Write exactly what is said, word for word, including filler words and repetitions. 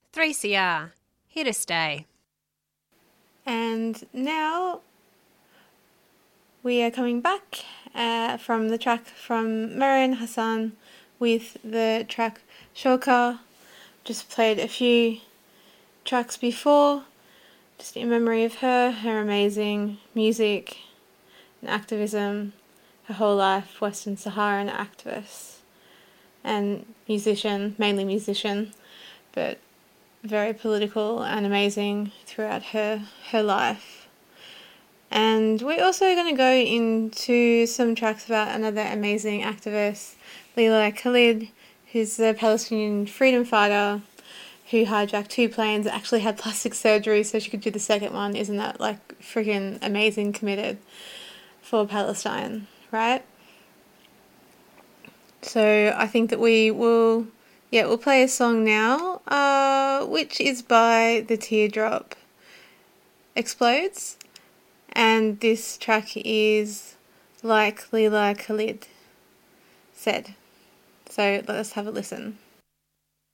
three C R, here to stay. And now we are coming back uh, from the track from Marian Hassan with the track Shoka. Just played a few tracks before, just in memory of her, her amazing music and activism, her whole life, Western Saharan activist and musician, mainly musician, but very political and amazing throughout her, her life. And we're also going to go into some tracks about another amazing activist, Leila Khalid, who's a Palestinian freedom fighter who hijacked two planes, actually had plastic surgery so she could do the second one. Isn't that like freaking amazing, committed for Palestine, right? So I think that we will, yeah, we'll play a song now, uh, which is by The Teardrop Explodes. And this track is Like Leila Khalid Said. So let us have a listen.